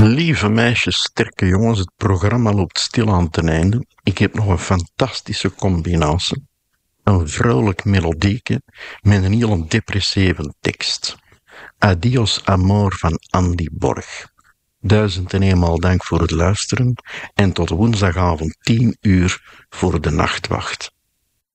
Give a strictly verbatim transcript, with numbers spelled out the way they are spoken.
Lieve meisjes, sterke jongens, het programma loopt stilaan ten einde. Ik heb nog een fantastische combinatie. Een vrolijk melodieke met een heel depressieve tekst. Adios Amor van Andy Borg. Duizend en eenmaal dank voor het luisteren en tot woensdagavond tien uur voor de nachtwacht.